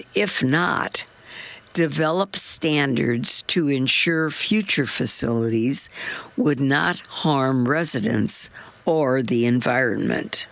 If not, develop standards to ensure future facilities would not harm residents or the environment.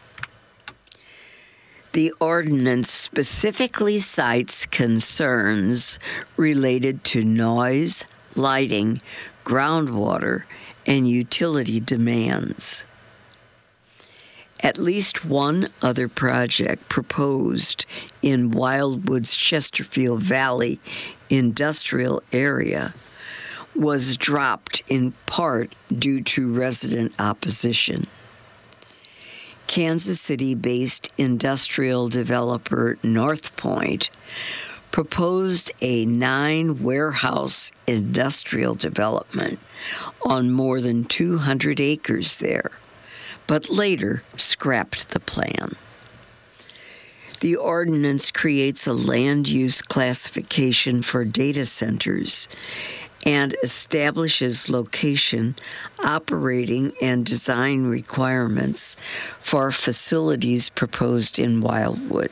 The ordinance specifically cites concerns related to noise, lighting, groundwater, and utility demands. At least one other project proposed in Wildwood's Chesterfield Valley industrial area was dropped in part due to resident opposition. Kansas City-based industrial developer North Point proposed a 9-warehouse industrial development on more than 200 acres there, but later scrapped the plan. The ordinance creates a land use classification for data centers and establishes location, operating, and design requirements for facilities proposed in Wildwood.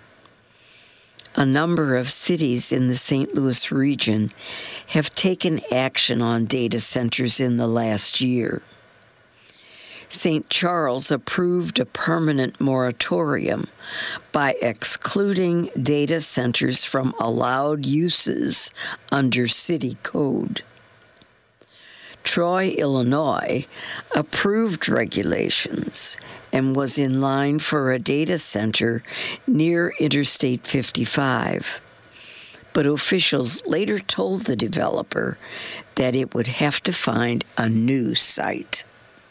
A number of cities in the St. Louis region have taken action on data centers in the last year. St. Charles approved a permanent moratorium by excluding data centers from allowed uses under city code. Troy, Illinois, approved regulations and was in line for a data center near Interstate 55. But officials later told the developer that it would have to find a new site.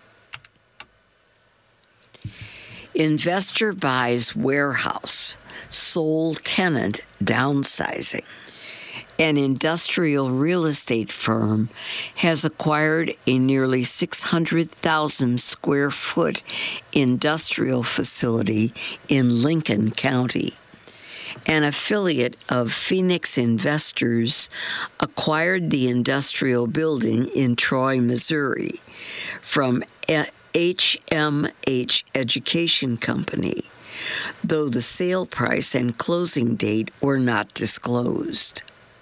Investor buys warehouse, sole tenant downsizing. An industrial real estate firm has acquired a nearly 600,000 square foot industrial facility in Lincoln County. An affiliate of Phoenix Investors acquired the industrial building in Troy, Missouri from HMH Education Company, though the sale price and closing date were not disclosed.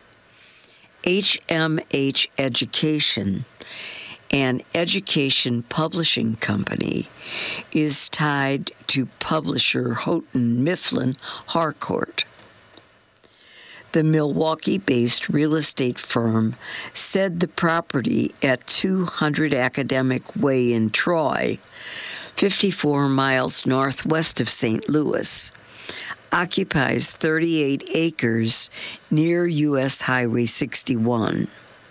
HMH Education, an education publishing company, is tied to publisher Houghton Mifflin Harcourt. The Milwaukee-based real estate firm said the property at 200 Academic Way in Troy, 54 miles northwest of St. Louis, occupies 38 acres near U.S. Highway 61.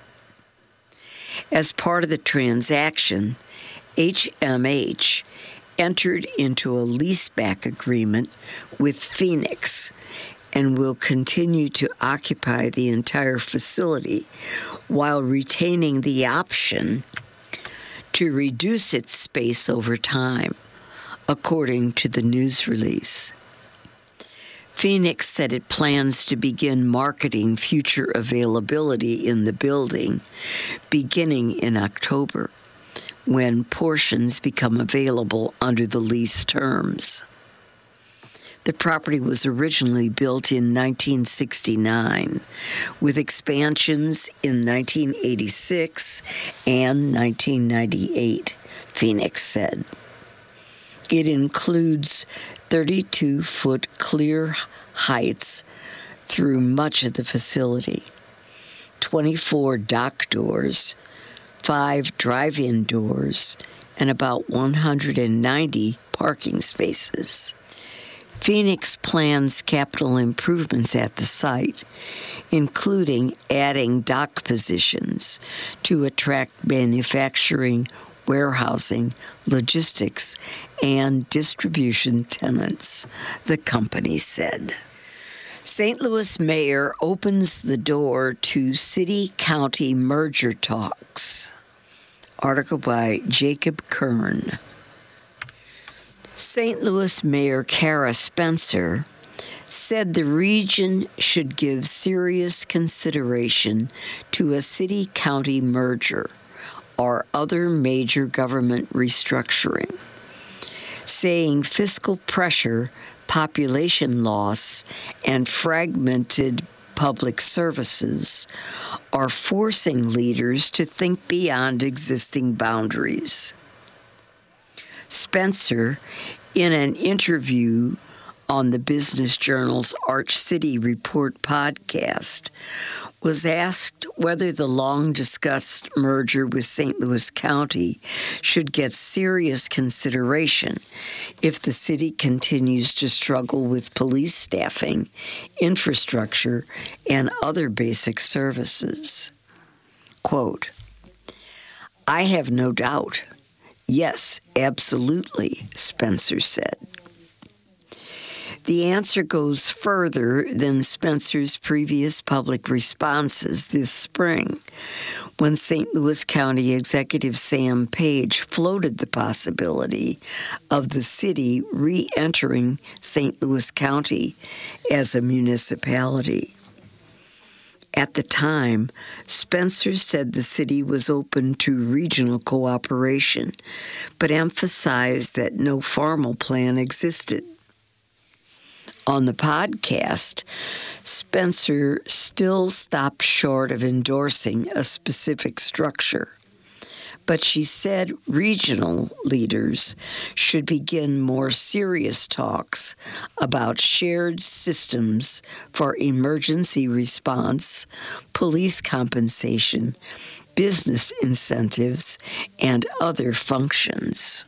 As part of the transaction, HMH entered into a leaseback agreement with Phoenix and will continue to occupy the entire facility while retaining the option to reduce its space over time, according to the news release. Phoenix said it plans to begin marketing future availability in the building beginning in October, when portions become available under the lease terms. The property was originally built in 1969, with expansions in 1986 and 1998, Phoenix said. It includes 32-foot clear heights through much of the facility, 24 dock doors, 5 drive-in doors, and about 190 parking spaces. Phoenix plans capital improvements at the site, including adding dock positions to attract manufacturing, warehousing, logistics, and distribution tenants, the company said. St. Louis mayor opens the door to city-county merger talks. Article by Jacob Kern. St. Louis Mayor Kara Spencer said the region should give serious consideration to a city-county merger or other major government restructuring, saying fiscal pressure population loss, and fragmented public services are forcing leaders to think beyond existing boundaries. Spencer, in an interview on the Business Journal's Arch City Report podcast, was asked whether the long-discussed merger with St. Louis County should get serious consideration if the city continues to struggle with police staffing, infrastructure, and other basic services. Quote, "I have no doubt. Yes, absolutely," Spencer said. The answer goes further than Spencer's previous public responses this spring, when St. Louis County Executive Sam Page floated the possibility of the city re-entering St. Louis County as a municipality. At the time, Spencer said the city was open to regional cooperation, but emphasized that no formal plan existed. On the podcast, Spencer still stopped short of endorsing a specific structure, but she said regional leaders should begin more serious talks about shared systems for emergency response, police compensation, business incentives, and other functions.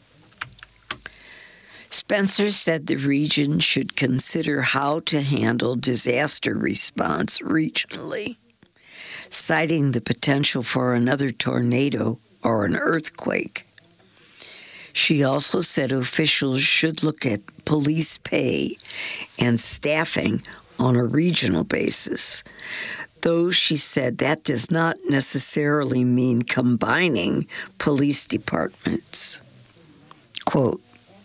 Spencer said the region should consider how to handle disaster response regionally, citing the potential for another tornado or an earthquake. She also said officials should look at police pay and staffing on a regional basis, though she said that does not necessarily mean combining police departments. Quote,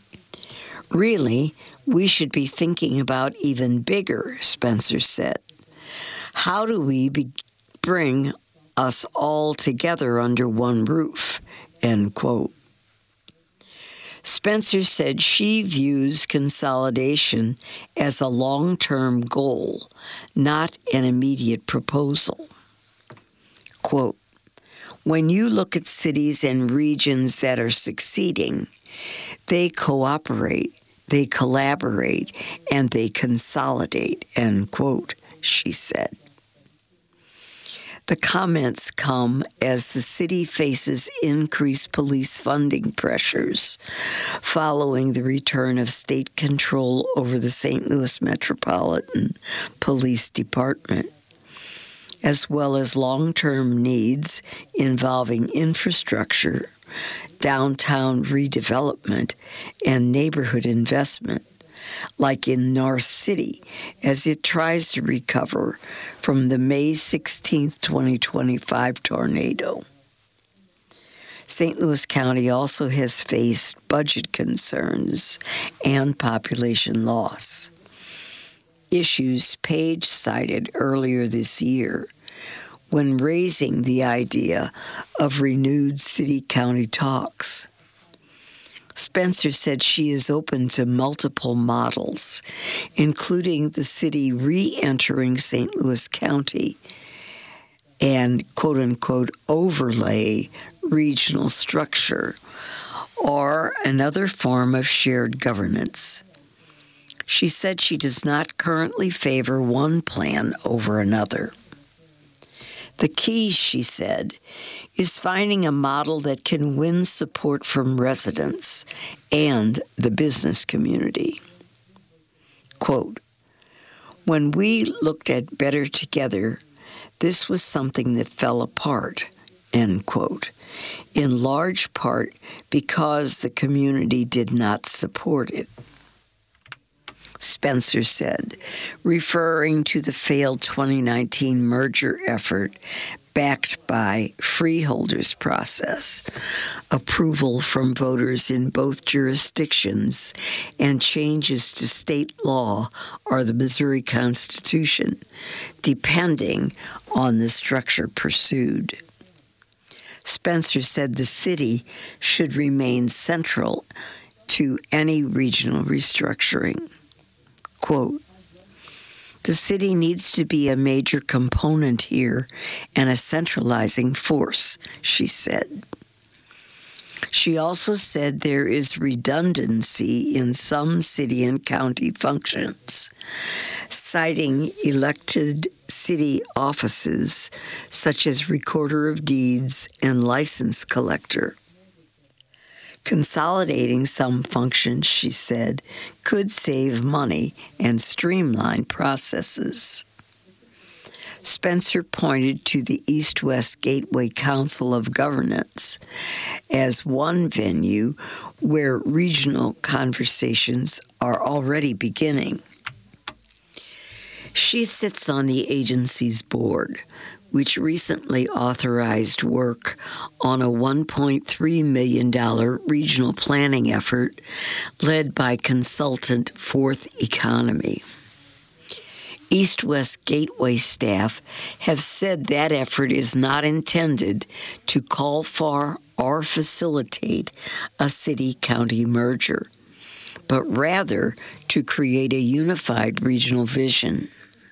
"Really, we should be thinking about even bigger," Spencer said. "How do we bring us all together under one roof?" End quote. Spencer said she views consolidation as a long-term goal, not an immediate proposal. Quote, "When you look at cities and regions that are succeeding, they cooperate, they collaborate, and they consolidate," end quote, she said. The comments come as the city faces increased police funding pressures following the return of state control over the St. Louis Metropolitan Police Department, as well as long-term needs involving infrastructure, downtown redevelopment, and neighborhood investment, like in North City, as it tries to recover from the May 16, 2025 tornado. St. Louis County also has faced budget concerns and population loss, issues Page cited earlier this year when raising the idea of renewed city-county talks. Spencer said she is open to multiple models, including the city re-entering St. Louis County and quote-unquote overlay regional structure, or another form of shared governance. She said she does not currently favor one plan over another. The key, she said, is finding a model that can win support from residents and the business community. Quote, "When we looked at Better Together, this was something that fell apart," end quote, in large part because the community did not support it. Spencer said, referring to the failed 2019 merger effort backed by freeholders process, approval from voters in both jurisdictions, and changes to state law or the Missouri Constitution, depending on the structure pursued. Spencer said the city should remain central to any regional restructuring. Quote, "The city needs to be a major component here and a centralizing force," she said. She also said there is redundancy in some city and county functions, citing elected city offices such as Recorder of Deeds and License Collector. Consolidating some functions, she said, could save money and streamline processes. Spencer pointed to the East-West Gateway Council of Governance as one venue where regional conversations are already beginning. She sits on the agency's board, which recently authorized work on a $1.3 million regional planning effort led by consultant Fourth Economy. East-West Gateway staff have said that effort is not intended to call for or facilitate a city-county merger, but rather to create a unified regional vision.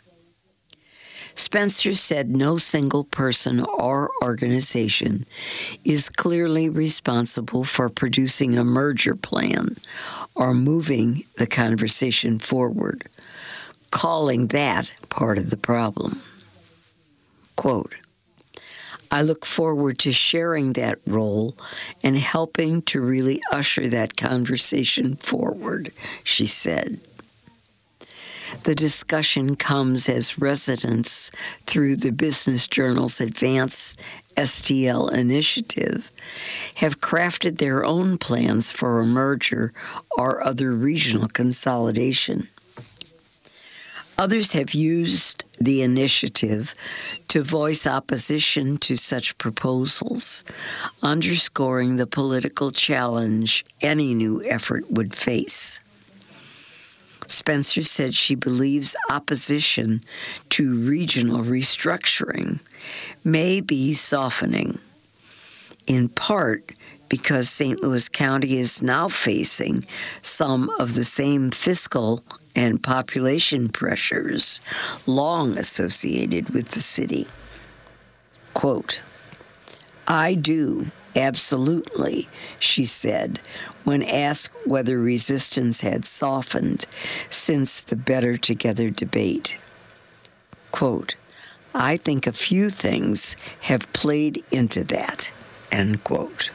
Spencer said no single person or organization is clearly responsible for producing a merger plan or moving the conversation forward, calling that part of the problem. Quote, "I look forward to sharing that role and helping to really usher that conversation forward," she said. The discussion comes as residents through the Business Journal's Advanced STL initiative have crafted their own plans for a merger or other regional consolidation. Others have used the initiative to voice opposition to such proposals, underscoring the political challenge any new effort would face. Spencer said she believes opposition to regional restructuring may be softening, in part because St. Louis County is now facing some of the same fiscal and population pressures long associated with the city. Quote, "I do, absolutely," she said, when asked whether resistance had softened since the Better Together debate. Quote, "I think a few things have played into that," end quote.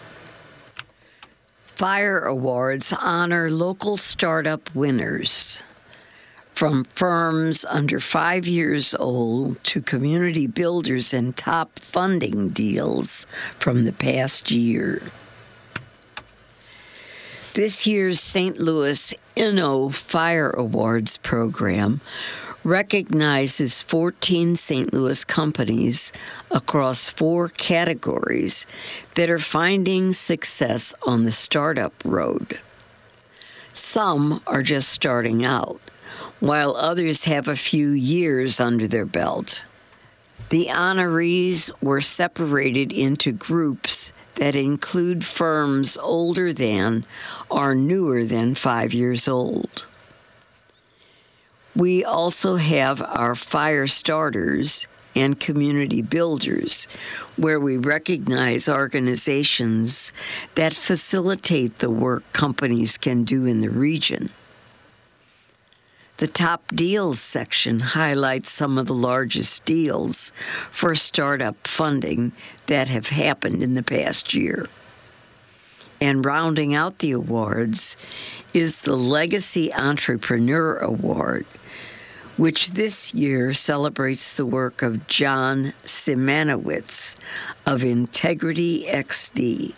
Fire Awards honor local startup winners. From firms under 5 years old to community builders and top funding deals from the past year. This year's St. Louis Inno Fire Awards program recognizes 14 St. Louis companies across 4 categories that are finding success on the startup road. Some are just starting out, while others have a few years under their belt. The honorees were separated into groups that include firms older than or newer than 5 years old. We also have our fire starters and community builders, where we recognize organizations that facilitate the work companies can do in the region. The top deals section highlights some of the largest deals for startup funding that have happened in the past year. And rounding out the awards is the Legacy Entrepreneur Award, which this year celebrates the work of John Simanowitz of Integrity XD.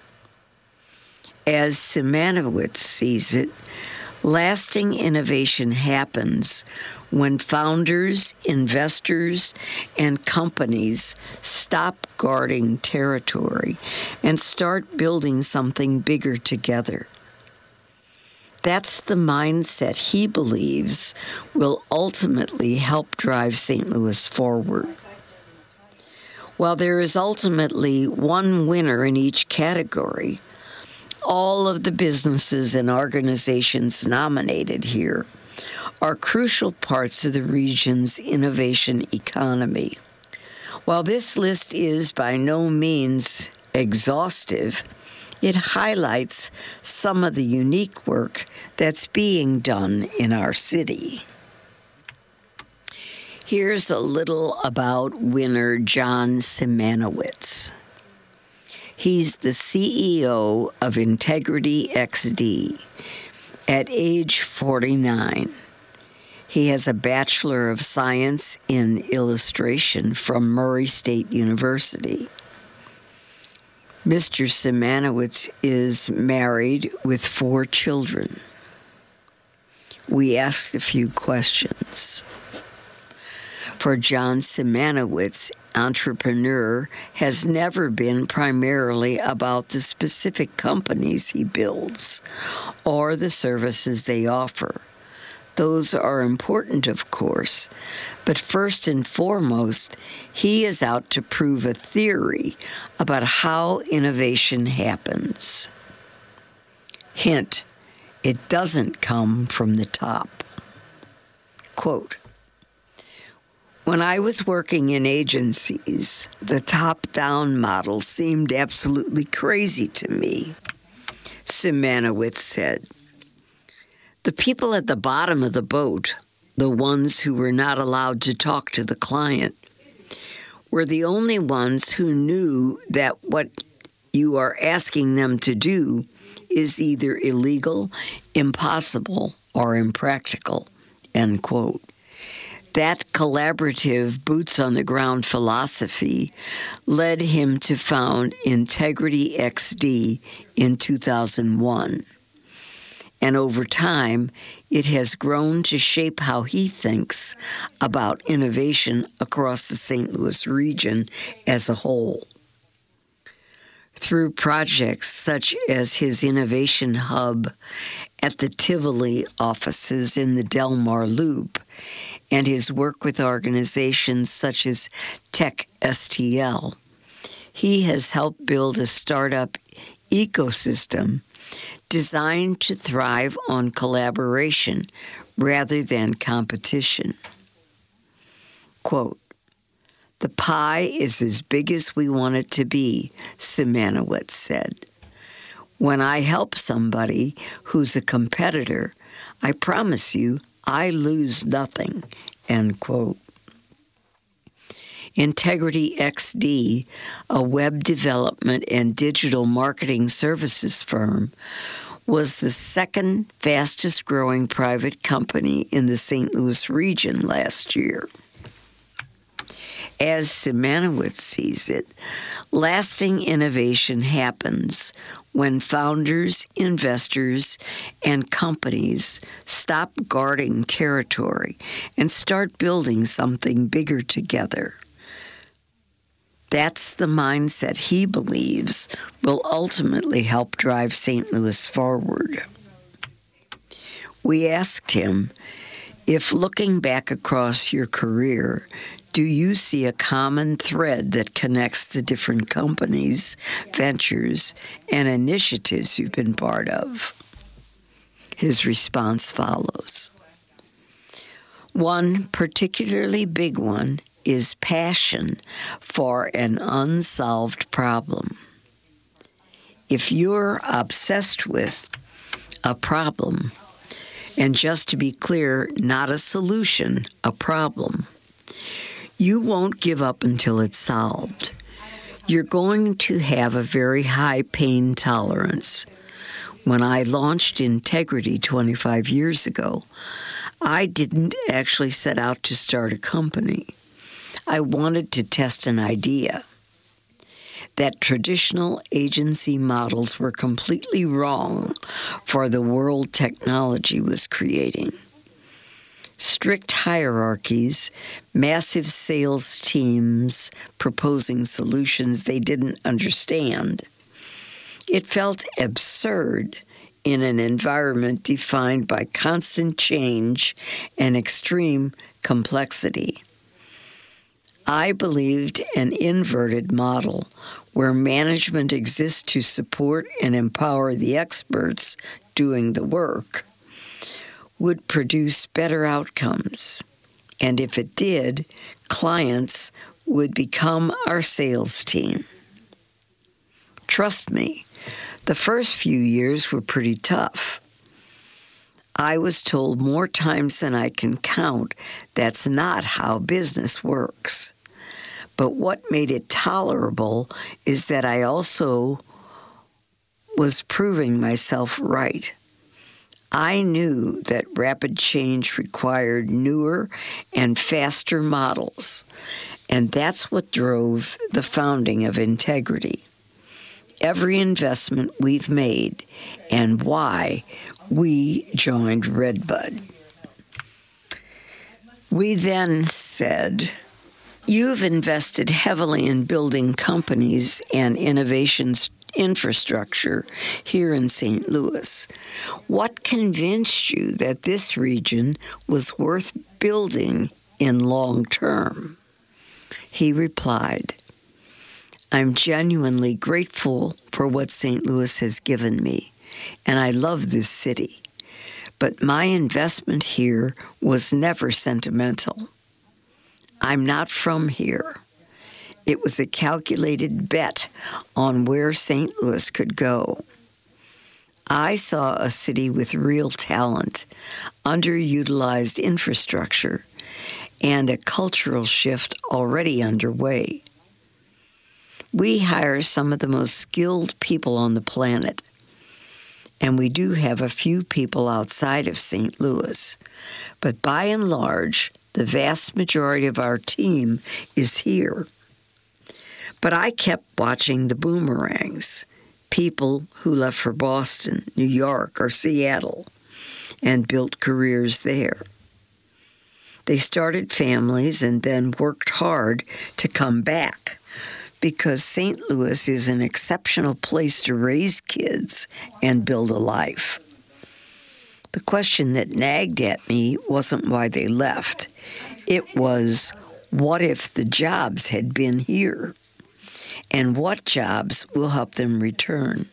As Simanowitz sees it, lasting innovation happens when founders, investors, and companies stop guarding territory and start building something bigger together. That's the mindset he believes will ultimately help drive St. Louis forward. While there is ultimately one winner in each category, all of the businesses and organizations nominated here are crucial parts of the region's innovation economy. While this list is by no means exhaustive, it highlights some of the unique work that's being done in our city. Here's a little about winner John Simanowitz. He's the CEO of Integrity XD. At age 49, he has a Bachelor of Science in Illustration from Murray State University. Mr. Simanowitz is married with 4 children. We asked a few questions. For John Simanowitz, entrepreneur has never been primarily about the specific companies he builds or the services they offer. Those are important, of course, but first and foremost, he is out to prove a theory about how innovation happens. Hint, it doesn't come from the top. Quote, "When I was working in agencies, the top-down model seemed absolutely crazy to me," Simanowitz said. "The people at the bottom of the boat, the ones who were not allowed to talk to the client, were the only ones who knew that what you are asking them to do is either illegal, impossible, or impractical," end quote. That collaborative boots-on-the-ground philosophy led him to found Integrity XD in 2001. And over time, it has grown to shape how he thinks about innovation across the St. Louis region as a whole. Through projects such as his innovation hub at the Tivoli offices in the Delmar Loop, and his work with organizations such as Tech STL, he has helped build a startup ecosystem designed to thrive on collaboration rather than competition. Quote, "The pie is as big as we want it to be," Simanowitz said. "When I help somebody who's a competitor, I promise you I lose nothing," end quote. Integrity XD, a web development and digital marketing services firm, was the second fastest growing private company in the St. Louis region last year. As Simanowitz sees it, lasting innovation happens when founders, investors, and companies stop guarding territory and start building something bigger together. That's the mindset he believes will ultimately help drive St. Louis forward. We asked him, if looking back across your career, do you see a common thread that connects the different companies, ventures, and initiatives you've been part of? His response follows. One particularly big one is passion for an unsolved problem. If you're obsessed with a problem, and just to be clear, not a solution, a problem, you won't give up until it's solved. You're going to have a very high pain tolerance. When I launched Integrity 25 years ago, I didn't actually set out to start a company. I wanted to test an idea. That traditional agency models were completely wrong for the world technology was creating. Strict hierarchies, massive sales teams proposing solutions they didn't understand. It felt absurd in an environment defined by constant change and extreme complexity. I believed an inverted model where management exists to support and empower the experts doing the work, would produce better outcomes. And if it did, clients would become our sales team. Trust me, the first few years were pretty tough. I was told more times than I can count that's not how business works. But what made it tolerable is that I also was proving myself right. I knew that rapid change required newer and faster models, and that's what drove the founding of Integrity. Every investment we've made and why we joined Redbud. We then said, "You've invested heavily in building companies and innovations infrastructure here in St. Louis. What convinced you that this region was worth building in long term?" He replied, "I'm genuinely grateful for what St. Louis has given me, and I love this city. But my investment here was never sentimental. I'm not from here. It was a calculated bet on where St. Louis could go. I saw a city with real talent, underutilized infrastructure, and a cultural shift already underway. We hire some of the most skilled people on the planet, and we do have a few people outside of St. Louis, but by and large, the vast majority of our team is here. But I kept watching the boomerangs, people who left for Boston, New York, or Seattle, and built careers there. They started families and then worked hard to come back because St. Louis is an exceptional place to raise kids and build a life. The question that nagged at me wasn't why they left. It was, what if the jobs had been here? And what jobs will help them return?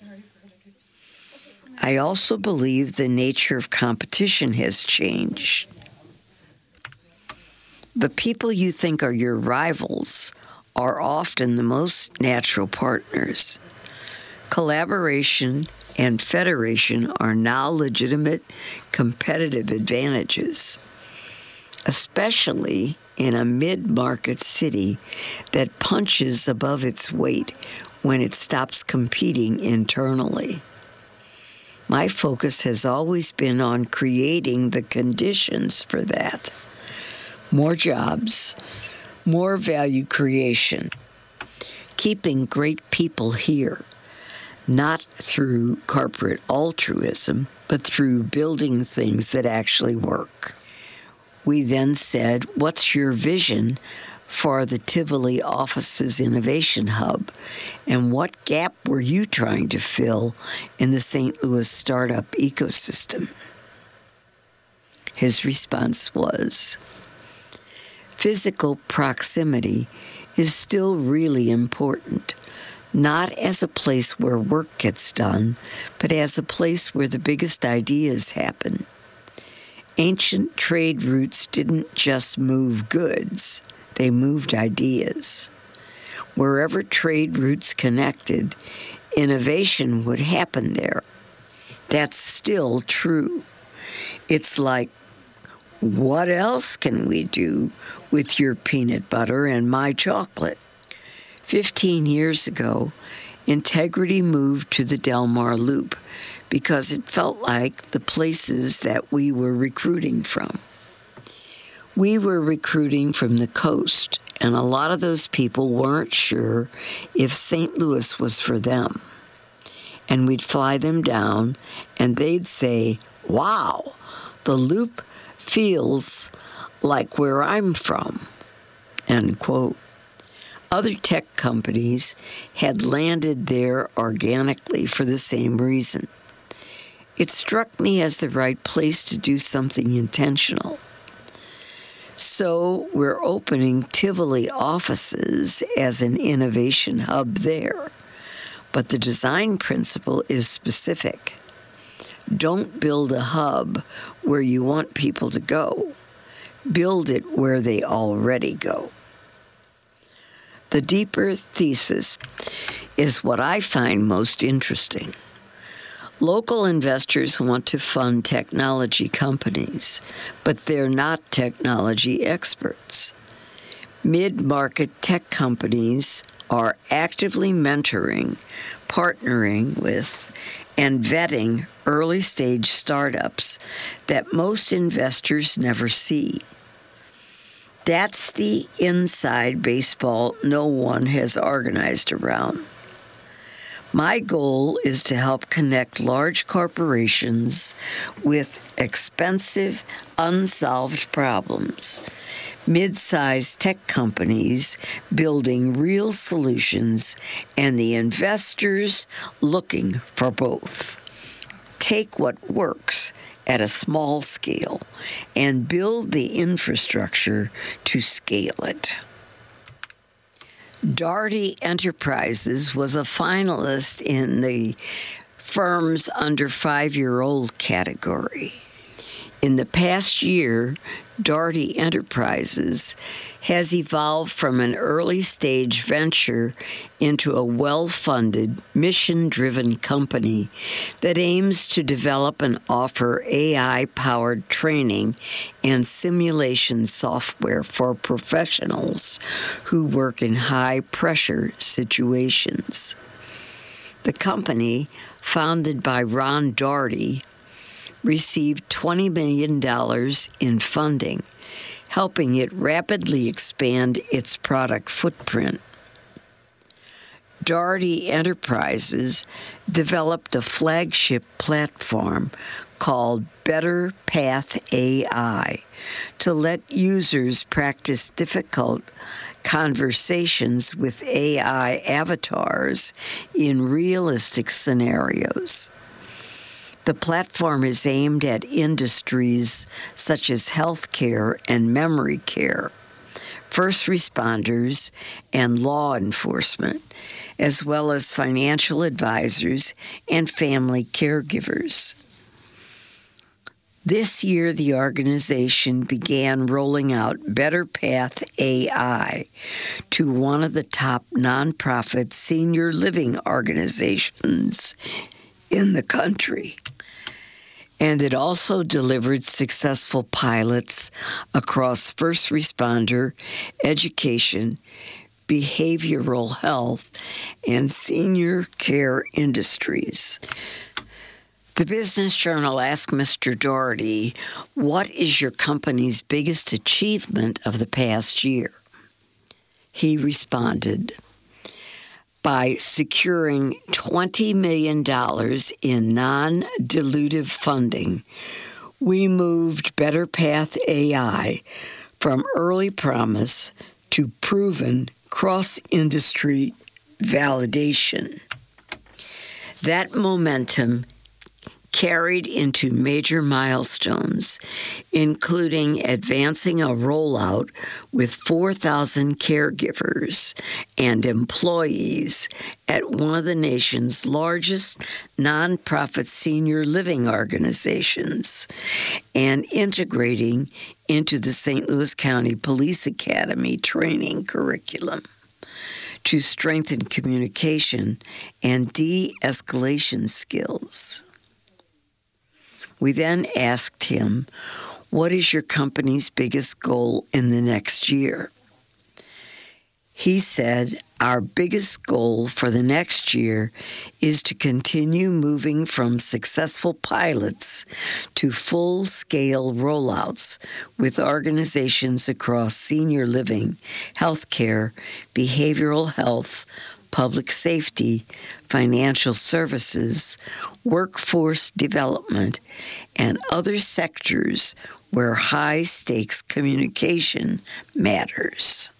I also believe the nature of competition has changed. The people you think are your rivals are often the most natural partners. Collaboration and federation are now legitimate competitive advantages, especially in a mid-market city that punches above its weight when it stops competing internally. My focus has always been on creating the conditions for that. More jobs, more value creation, keeping great people here, not through corporate altruism, but through building things that actually work. We then said, what's your vision for the Tivoli office's innovation hub, and what gap were you trying to fill in the St. Louis startup ecosystem? His response was, physical proximity is still really important, not as a place where work gets done, but as a place where the biggest ideas happen. Ancient trade routes didn't just move goods, they moved ideas. Wherever trade routes connected, innovation would happen there. That's still true. It's like, what else can we do with your peanut butter and my chocolate? 15 years ago, Integrity moved to the Del Mar Loop because it felt like the places that we were recruiting from. We were recruiting from the coast, and a lot of those people weren't sure if St. Louis was for them. And we'd fly them down, and they'd say, wow, the Loop feels like where I'm from, end quote. Other tech companies had landed there organically for the same reason. It struck me as the right place to do something intentional. So we're opening Tivoli offices as an innovation hub there. But the design principle is specific. Don't build a hub where you want people to go. Build it where they already go. The deeper thesis is what I find most interesting. Local investors want to fund technology companies, but they're not technology experts. Mid-market tech companies are actively mentoring, partnering with, and vetting early-stage startups that most investors never see. That's the inside baseball no one has organized around. My goal is to help connect large corporations with expensive, unsolved problems, mid-sized tech companies building real solutions, and the investors looking for both. Take what works at a small scale and build the infrastructure to scale it. Daugherty Enterprises was a finalist in the Firms Under 5-Year-Old category. In the past year, Daugherty Enterprises has evolved from an early-stage venture into a well-funded, mission-driven company that aims to develop and offer AI-powered training and simulation software for professionals who work in high-pressure situations. The company, founded by Ron Daugherty, received $20 million in funding, helping it rapidly expand its product footprint. Daugherty Enterprises developed a flagship platform called Better Path AI to let users practice difficult conversations with AI avatars in realistic scenarios. The platform is aimed at industries such as healthcare and memory care, first responders, and law enforcement, as well as financial advisors and family caregivers. This year, the organization began rolling out Better Path AI to one of the top nonprofit senior living organizations in the country. And it also delivered successful pilots across first responder, education, behavioral health, and senior care industries. The Business Journal asked Mr. Daugherty, "What is your company's biggest achievement of the past year?" He responded, "By securing $20 million in non-dilutive funding, we moved Better Path AI from early promise to proven cross-industry validation." That momentum carried into major milestones, including advancing a rollout with 4,000 caregivers and employees at one of the nation's largest nonprofit senior living organizations, and integrating into the St. Louis County Police Academy training curriculum to strengthen communication and de-escalation skills. We then asked him, "What is your company's biggest goal in the next year?" He said, "Our biggest goal for the next year is to continue moving from successful pilots to full-scale rollouts with organizations across senior living, healthcare, behavioral health, public safety, financial services, workforce development, and other sectors where high-stakes communication matters."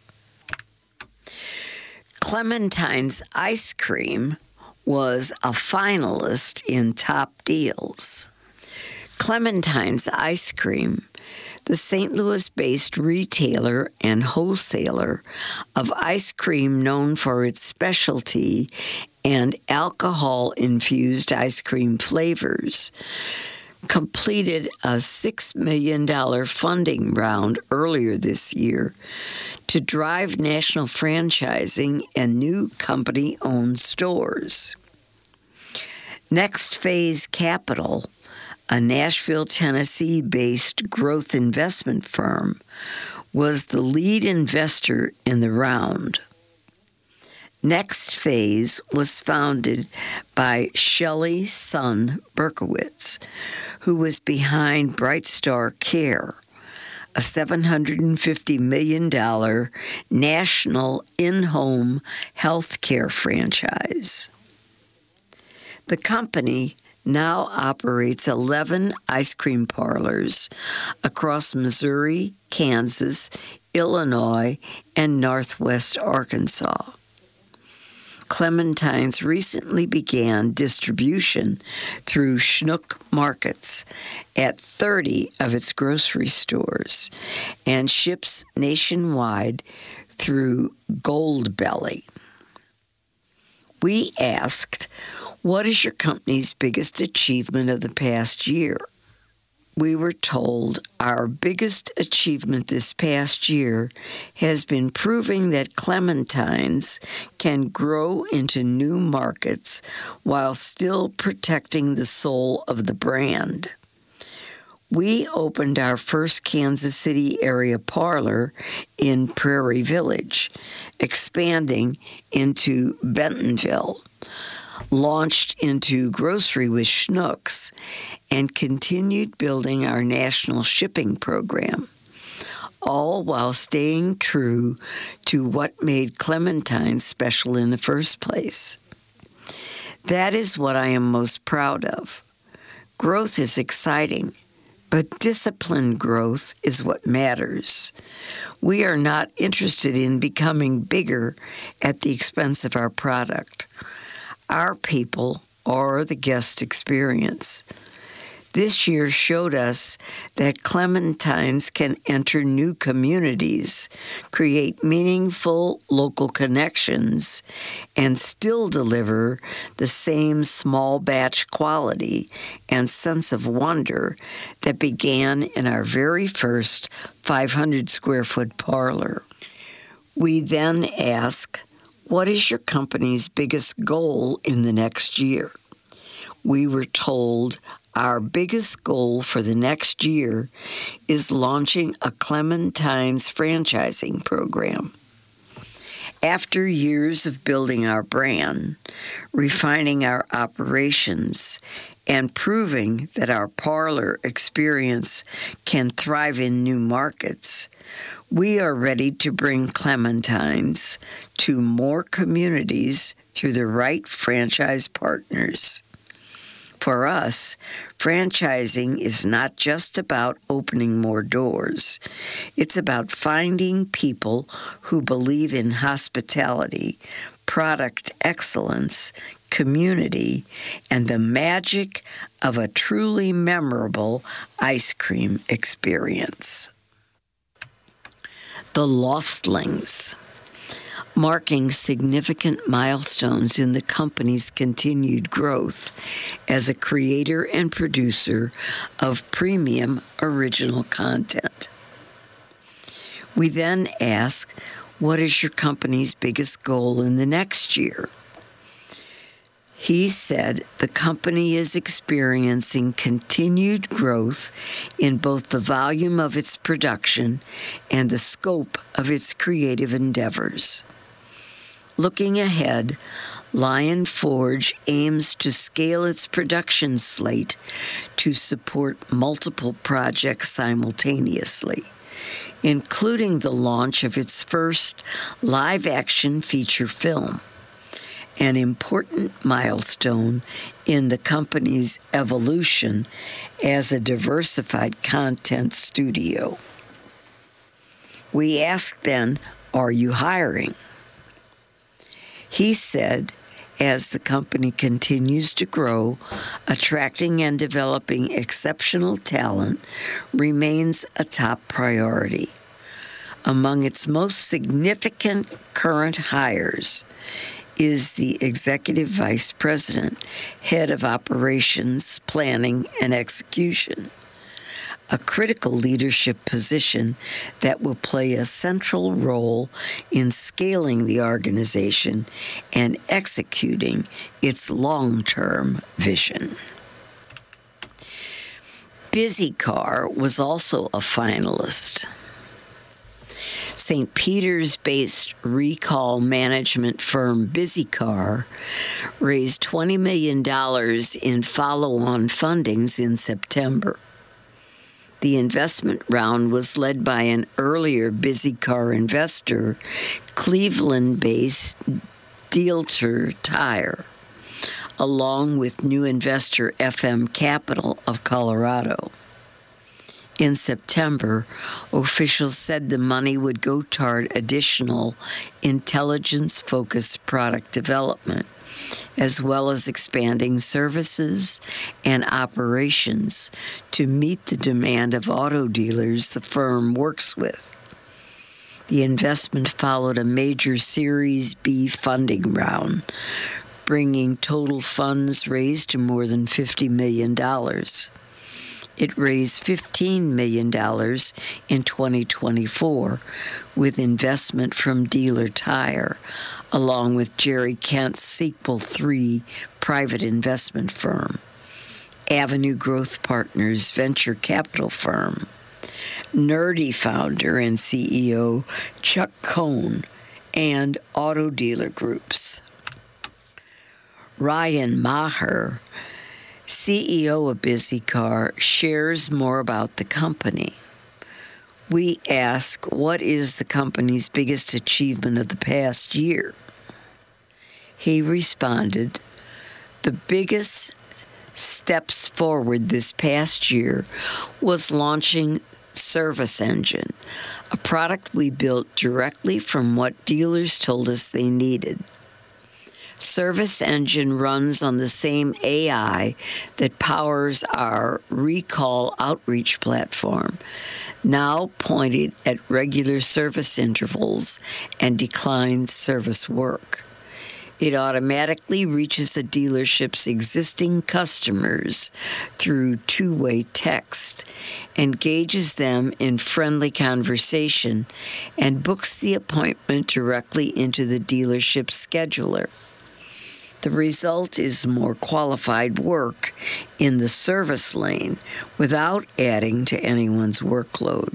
Clementine's Ice Cream was a finalist in Top Deals. Clementine's Ice Cream, the St. Louis-based retailer and wholesaler of ice cream known for its specialty and alcohol-infused ice cream flavors, completed a $6 million funding round earlier this year to drive national franchising and new company-owned stores. Next Phase Capital, a Nashville, Tennessee-based growth investment firm, was the lead investor in the round. Next Phase was founded by Shelley Sun Berkowitz, who was behind Brightstar Care, a $750 million national in-home health care franchise. The company now operates 11 ice cream parlors across Missouri, Kansas, Illinois, and Northwest Arkansas. Clementine's recently began distribution through Schnuck Markets at 30 of its grocery stores and ships nationwide through Goldbelly. We asked, "What is your company's biggest achievement of the past year?" We were told our biggest achievement this past year has been proving that Clementine's can grow into new markets while still protecting the soul of the brand. We opened our first Kansas City area parlor in Prairie Village, expanding into Bentonville, launched into grocery with Schnucks, and continued building our national shipping program, all while staying true to what made Clementine special in the first place. That is what I am most proud of. Growth is exciting, but disciplined growth is what matters. We are not interested in becoming bigger at the expense of our product, our people, or the guest experience. This year showed us that Clementines can enter new communities, create meaningful local connections, and still deliver the same small batch quality and sense of wonder that began in our very first 500 square foot parlor. We then ask, "What is your company's biggest goal in the next year?" We were told, "Our biggest goal for the next year is launching a Clementine's franchising program." After years of building our brand, refining our operations, and proving that our parlor experience can thrive in new markets, we are ready to bring Clementine's to more communities through the right franchise partners. For us, franchising is not just about opening more doors. It's about finding people who believe in hospitality, product excellence, community, and the magic of a truly memorable ice cream experience. The Lostlings, marking significant milestones in the company's continued growth as a creator and producer of premium original content. We then ask, "What is your company's biggest goal in the next year?" He said the company is experiencing continued growth in both the volume of its production and the scope of its creative endeavors. Looking ahead, Lion Forge aims to scale its production slate to support multiple projects simultaneously, including the launch of its first live-action feature film, an important milestone in the company's evolution as a diversified content studio. We asked then, "Are you hiring?" He said, as the company continues to grow, attracting and developing exceptional talent remains a top priority. Among its most significant current hires is the Executive Vice President, Head of Operations, Planning, and Execution, a critical leadership position that will play a central role in scaling the organization and executing its long-term vision. BusyCar was also a finalist. St. Peter's-based recall management firm BusyCar raised $20 million in follow-on fundings in September. The investment round was led by an earlier BusyCar investor, Cleveland-based Dealter Tire, along with new investor FM Capital of Colorado. In September, officials said the money would go toward additional intelligence-focused product development, as well as expanding services and operations to meet the demand of auto dealers the firm works with. The investment followed a major Series B funding round, bringing total funds raised to more than $50 million. It raised $15 million in 2024 with investment from Dealer Tire, along with Jerry Kent's Sequel 3 private investment firm, Avenue Growth Partners venture capital firm, Nerdy founder and CEO Chuck Cohn, and auto dealer groups. Ryan Maher, CEO of BusyCar, shares more about the company. We ask, what is the company's biggest achievement of the past year? He responded, the biggest steps forward this past year was launching Service Engine, a product we built directly from what dealers told us they needed. Service Engine runs on the same AI that powers our recall outreach platform, now pointed at regular service intervals and declined service work. It automatically reaches a dealership's existing customers through two-way text, engages them in friendly conversation, and books the appointment directly into the dealership's scheduler. The result is more qualified work in the service lane without adding to anyone's workload.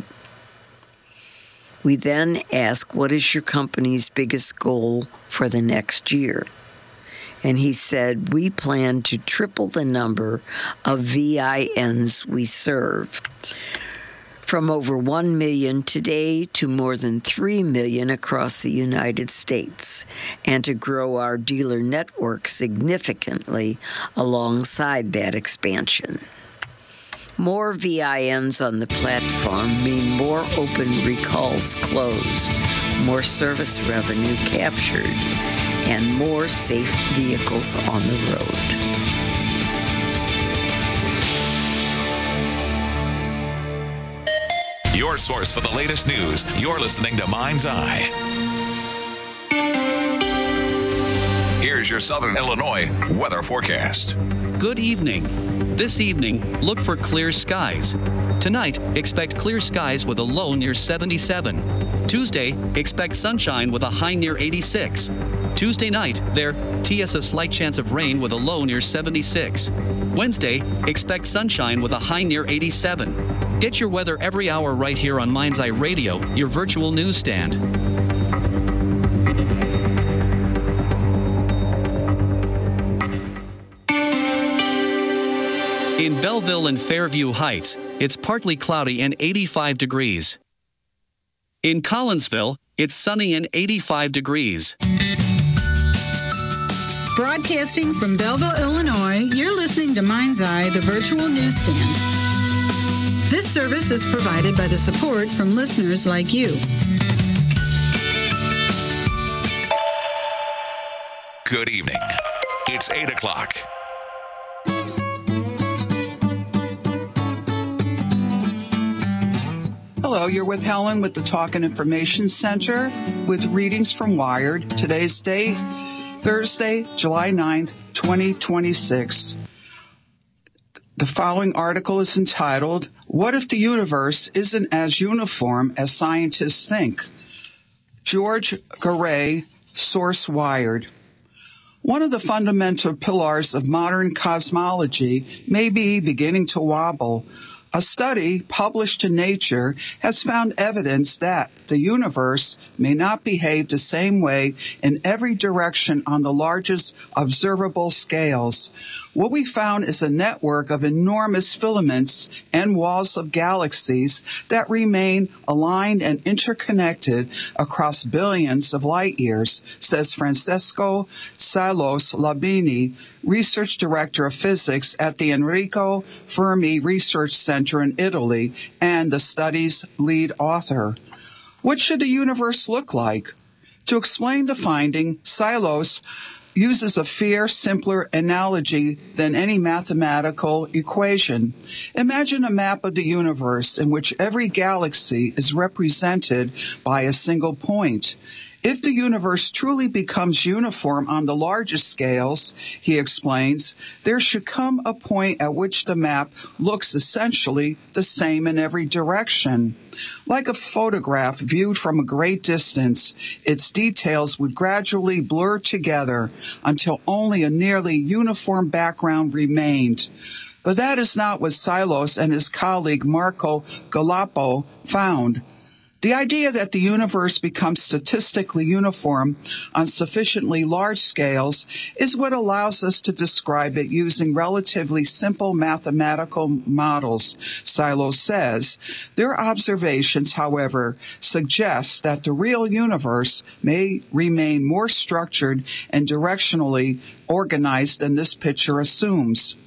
We then ask, what is your company's biggest goal for the next year? And he said, we plan to triple the number of VINs we serve, from over 1 million today to more than 3 million across the United States, and to grow our dealer network significantly alongside that expansion. More VINs on the platform mean more open recalls closed, more service revenue captured, and more safe vehicles on the road. Your source for the latest news. You're listening to Mind's Eye. Here's your Southern Illinois weather forecast. Good evening. This evening, look for clear skies. Tonight, expect clear skies with a low near 77. Tuesday, expect sunshine with a high near 86. Tuesday night, there, TS a slight chance of rain with a low near 76. Wednesday, expect sunshine with a high near 87. Get your weather every hour right here on Mind's Eye Radio, your virtual newsstand. In Belleville and Fairview Heights, it's partly cloudy and 85 degrees. In Collinsville, it's sunny and 85 degrees. Broadcasting from Belleville, Illinois, you're listening to Mind's Eye, the virtual newsstand. This service is provided by the support from listeners like you. Good evening. It's 8 o'clock. Hello, you're with Helen with the Talk and Information Center with readings from Wired. Today's date Thursday, July 9th, 2026. The following article is entitled, What If the Universe Isn't as Uniform as Scientists Think? George Garay, Source Wired. One of the fundamental pillars of modern cosmology may be beginning to wobble. A study published in Nature has found evidence that the universe may not behave the same way in every direction on the largest observable scales. What we found is a network of enormous filaments and walls of galaxies that remain aligned and interconnected across billions of light years, says Francesco Salos Labini, research director of physics at the Enrico Fermi Research Center in Italy and the study's lead author. What should the universe look like? To explain the finding, Salos uses a far simpler analogy than any mathematical equation. Imagine a map of the universe in which every galaxy is represented by a single point. If the universe truly becomes uniform on the largest scales, he explains, there should come a point at which the map looks essentially the same in every direction. Like a photograph viewed from a great distance, its details would gradually blur together until only a nearly uniform background remained. But that is not what Salos and his colleague Marco Galoppo found. The idea that the universe becomes statistically uniform on sufficiently large scales is what allows us to describe it using relatively simple mathematical models, Salos says. Their observations, however, suggest that the real universe may remain more structured and directionally organized than this picture assumes.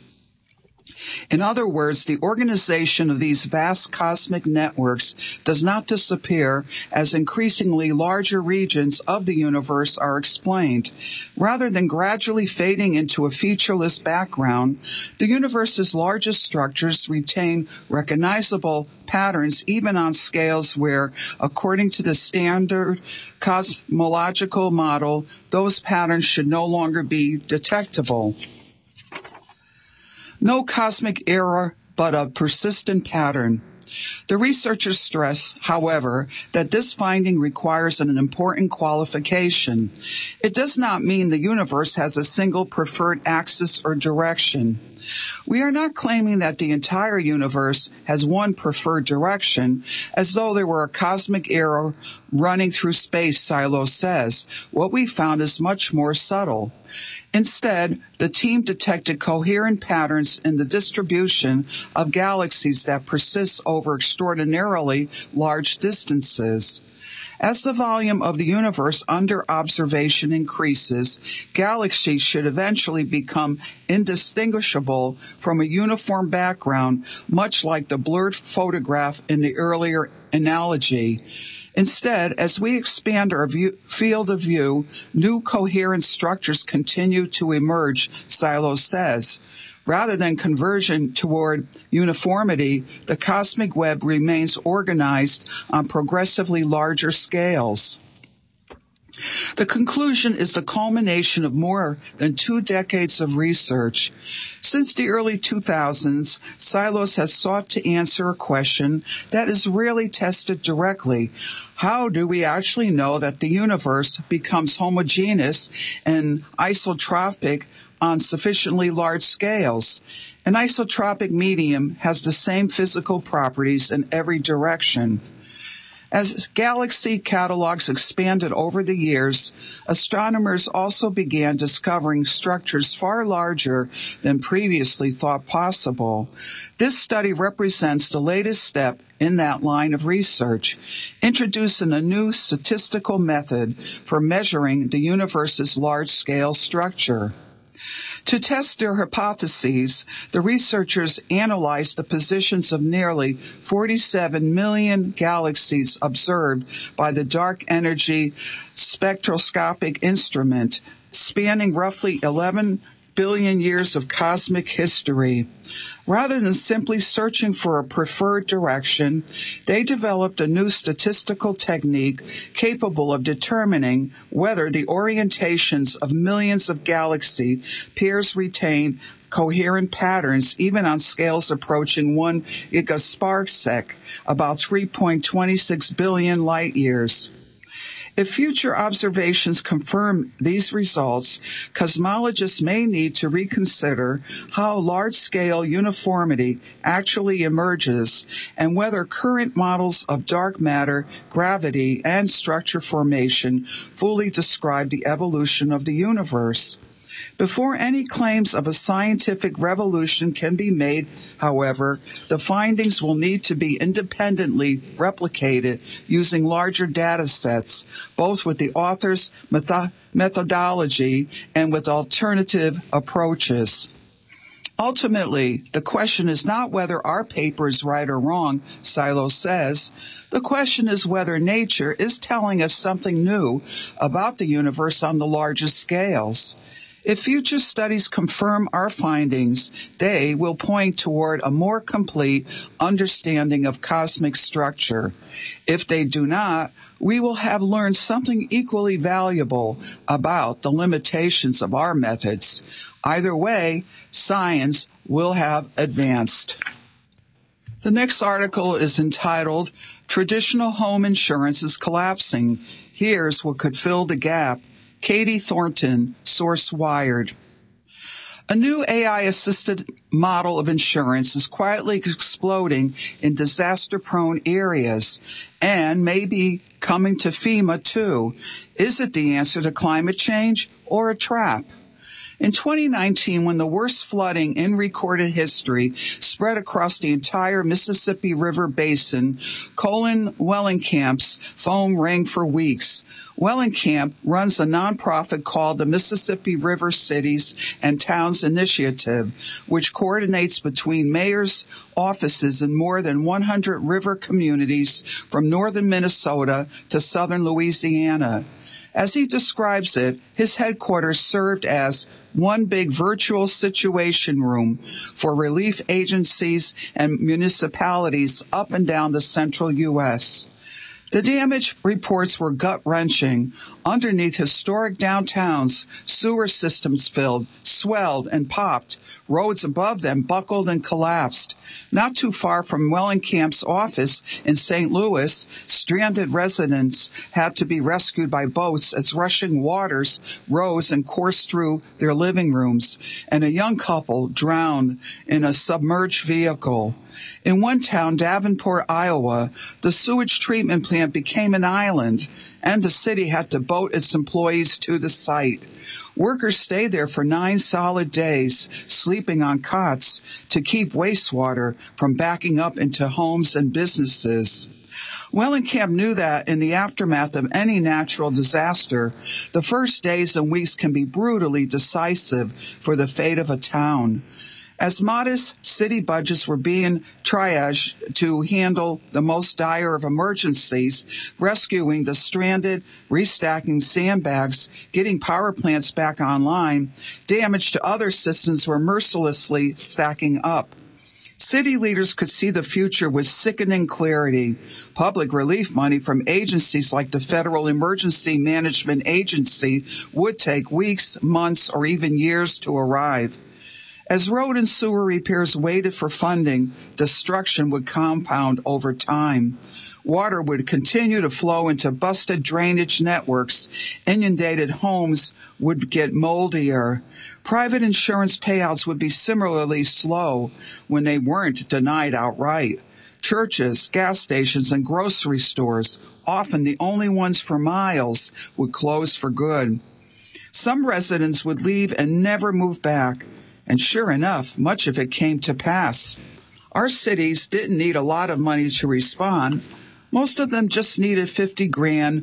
In other words, the organization of these vast cosmic networks does not disappear as increasingly larger regions of the universe are explained. Rather than gradually fading into a featureless background, the universe's largest structures retain recognizable patterns even on scales where, according to the standard cosmological model, those patterns should no longer be detectable. No cosmic error, but a persistent pattern. The researchers stress, however, that this finding requires an important qualification. It does not mean the universe has a single preferred axis or direction. We are not claiming that the entire universe has one preferred direction, as though there were a cosmic arrow running through space, Salos says. What we found is much more subtle. Instead, the team detected coherent patterns in the distribution of galaxies that persist over extraordinarily large distances. As the volume of the universe under observation increases, galaxies should eventually become indistinguishable from a uniform background, much like the blurred photograph in the earlier analogy. Instead, as we expand our field of view, new coherent structures continue to emerge, Salos says. Rather than conversion toward uniformity, the cosmic web remains organized on progressively larger scales. The conclusion is the culmination of more than 2 decades of research. Since the early 2000s, Salos has sought to answer a question that is rarely tested directly. How do we actually know that the universe becomes homogeneous and isotropic on sufficiently large scales? An isotropic medium has the same physical properties in every direction. As galaxy catalogs expanded over the years, astronomers also began discovering structures far larger than previously thought possible. This study represents the latest step in that line of research, introducing a new statistical method for measuring the universe's large-scale structure. To test their hypotheses, the researchers analyzed the positions of nearly 47 million galaxies observed by the Dark Energy Spectroscopic Instrument, spanning roughly 11 billion years of cosmic history. Rather than simply searching for a preferred direction, they developed a new statistical technique capable of determining whether the orientations of millions of galaxy pairs retain coherent patterns even on scales approaching 1 gigasparsec, about 3.26 billion light years. If future observations confirm these results, cosmologists may need to reconsider how large-scale uniformity actually emerges and whether current models of dark matter, gravity, and structure formation fully describe the evolution of the universe. Before any claims of a scientific revolution can be made, however, the findings will need to be independently replicated using larger data sets, both with the author's methodology and with alternative approaches. Ultimately, the question is not whether our paper is right or wrong, Silo says. The question is whether nature is telling us something new about the universe on the largest scales. If future studies confirm our findings, they will point toward a more complete understanding of cosmic structure. If they do not, we will have learned something equally valuable about the limitations of our methods. Either way, science will have advanced. The next article is entitled, Traditional Home Insurance is Collapsing. Here's what could fill the gap. Katie Thornton, Source Wired. A new AI-assisted model of insurance is quietly exploding in disaster-prone areas and may be coming to FEMA too. Is it the answer to climate change or a trap? In 2019, when the worst flooding in recorded history spread across the entire Mississippi River Basin, Colin Wellencamp's phone rang for weeks. Wellenkamp runs a nonprofit called the Mississippi River Cities and Towns Initiative, which coordinates between mayors' offices in more than 100 river communities from northern Minnesota to southern Louisiana. As he describes it, his headquarters served as one big virtual situation room for relief agencies and municipalities up and down the central U.S. The damage reports were gut-wrenching. Underneath historic downtowns, sewer systems filled, swelled, and popped. Roads above them buckled and collapsed. Not too far from Wellencamp's office in St. Louis, stranded residents had to be rescued by boats as rushing waters rose and coursed through their living rooms, and a young couple drowned in a submerged vehicle. In one town, Davenport, Iowa, the sewage treatment plant became an island, and the city had to boat its employees to the site. Workers stayed there for 9 solid days, sleeping on cots to keep wastewater from backing up into homes and businesses. Wellenkamp knew that in the aftermath of any natural disaster, the first days and weeks can be brutally decisive for the fate of a town. As modest city budgets were being triaged to handle the most dire of emergencies, rescuing the stranded, restacking sandbags, getting power plants back online, damage to other systems were mercilessly stacking up. City leaders could see the future with sickening clarity. Public relief money from agencies like the Federal Emergency Management Agency would take weeks, months, or even years to arrive. As road and sewer repairs waited for funding, destruction would compound over time. Water would continue to flow into busted drainage networks. Inundated homes would get moldier. Private insurance payouts would be similarly slow when they weren't denied outright. Churches, gas stations, and grocery stores, often the only ones for miles, would close for good. Some residents would leave and never move back. And sure enough, much of it came to pass. Our cities didn't need a lot of money to respond. Most of them just needed $50,000,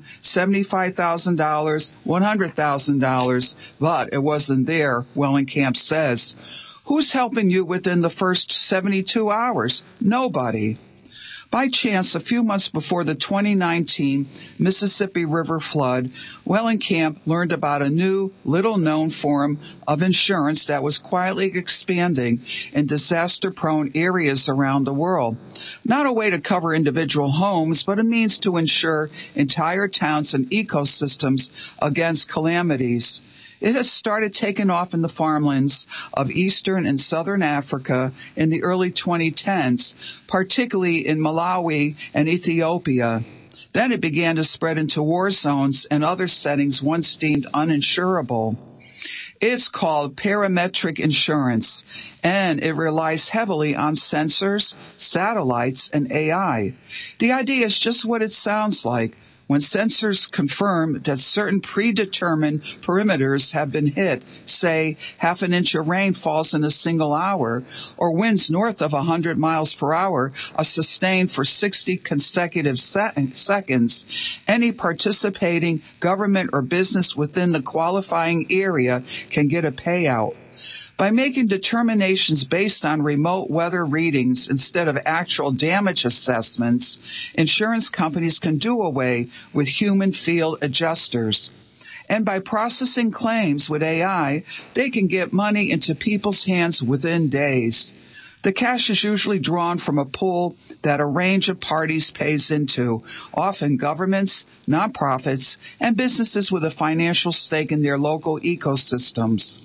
$75,000, $100,000, but it wasn't there, Wellenkamp says. Who's helping you within the first 72 hours? Nobody. By chance, a few months before the 2019 Mississippi River flood, Wellenkamp learned about a new, little-known form of insurance that was quietly expanding in disaster-prone areas around the world. Not a way to cover individual homes, but a means to insure entire towns and ecosystems against calamities. It has started taking off in the farmlands of eastern and southern Africa in the early 2010s, particularly in Malawi and Ethiopia. Then it began to spread into war zones and other settings once deemed uninsurable. It's called parametric insurance, and it relies heavily on sensors, satellites, and AI. The idea is just what it sounds like. When sensors confirm that certain predetermined perimeters have been hit, say half an inch of rain falls in a single hour, or winds north of 100 miles per hour are sustained for 60 consecutive seconds, any participating government or business within the qualifying area can get a payout. By making determinations based on remote weather readings instead of actual damage assessments, insurance companies can do away with human field adjusters. And by processing claims with AI, they can get money into people's hands within days. The cash is usually drawn from a pool that a range of parties pays into, often governments, nonprofits, and businesses with a financial stake in their local ecosystems.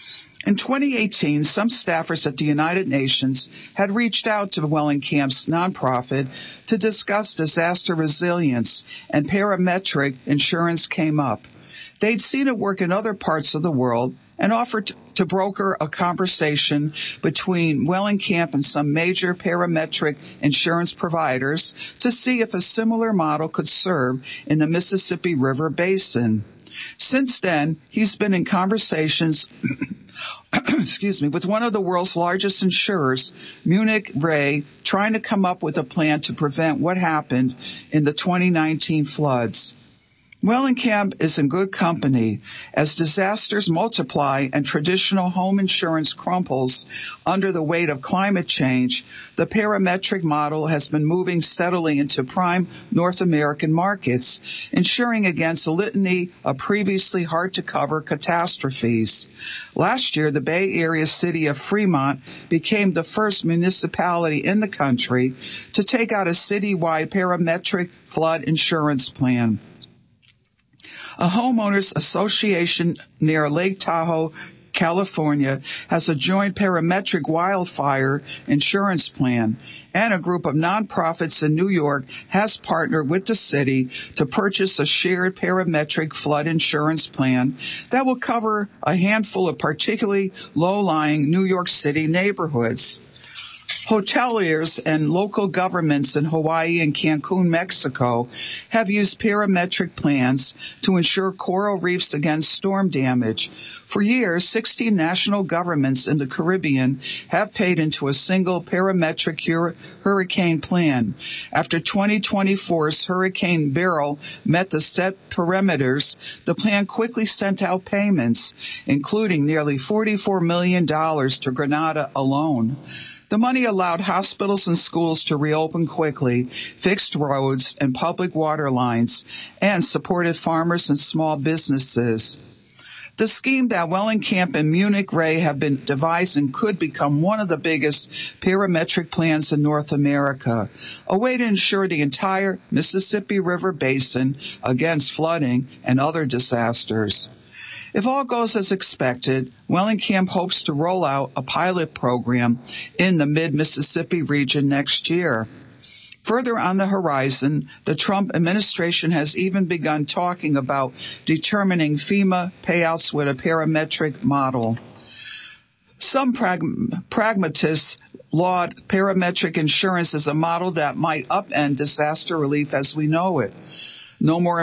In 2018, some staffers at the United Nations had reached out to Wellenkamp's nonprofit to discuss disaster resilience, and parametric insurance came up. They'd seen it work in other parts of the world and offered to broker a conversation between Wellenkamp and some major parametric insurance providers to see if a similar model could serve in the Mississippi River Basin. Since then, he's been in conversations with one of the world's largest insurers, Munich Re, trying to come up with a plan to prevent what happened in the 2019 floods. Wellenkamp is in good company. As disasters multiply and traditional home insurance crumbles under the weight of climate change, the parametric model has been moving steadily into prime North American markets, insuring against a litany of previously hard-to-cover catastrophes. Last year, the Bay Area city of Fremont became the first municipality in the country to take out a citywide parametric flood insurance plan. A homeowners association near Lake Tahoe, California, has a joint parametric wildfire insurance plan, and a group of nonprofits in New York has partnered with the city to purchase a shared parametric flood insurance plan that will cover a handful of particularly low-lying New York City neighborhoods. Hoteliers and local governments in Hawaii and Cancun, Mexico, have used parametric plans to insure coral reefs against storm damage. For years, 16 national governments in the Caribbean have paid into a single parametric hurricane plan. After 2024's Hurricane Beryl met the set parameters, the plan quickly sent out payments, including nearly $44 million to Grenada alone. The money allowed hospitals and schools to reopen quickly, fixed roads and public water lines, and supported farmers and small businesses. The scheme that Wellenkamp and Munich Re have been devising could become one of the biggest parametric plans in North America, a way to ensure the entire Mississippi River Basin against flooding and other disasters. If all goes as expected, Wellenkamp hopes to roll out a pilot program in the mid-Mississippi region next year. Further on the horizon, the Trump administration has even begun talking about determining FEMA payouts with a parametric model. Some pragmatists laud parametric insurance as a model that might upend disaster relief as we know it. No more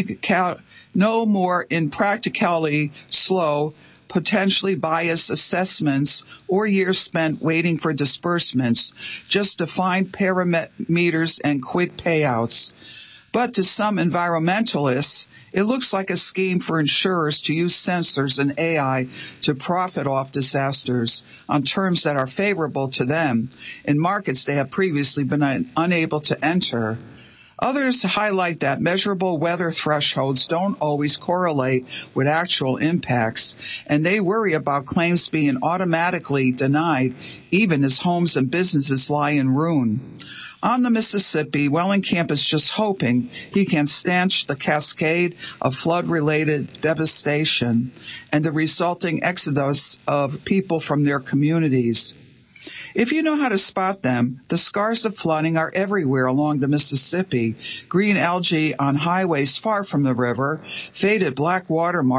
in practicality slow, potentially biased assessments or years spent waiting for disbursements, just defined parameters and quick payouts. But to some environmentalists, It looks like a scheme for insurers to use sensors and AI to profit off disasters on terms that are favorable to them in markets they have previously been unable to enter. Others highlight that measurable weather thresholds don't always correlate with actual impacts, and they worry about claims being automatically denied even as homes and businesses lie in ruin. On the Mississippi, Wellenkamp is just hoping he can stanch the cascade of flood-related devastation and the resulting exodus of people from their communities. If you know how to spot them, the scars of flooding are everywhere along the Mississippi. Green algae on highways far from the river, faded black water marks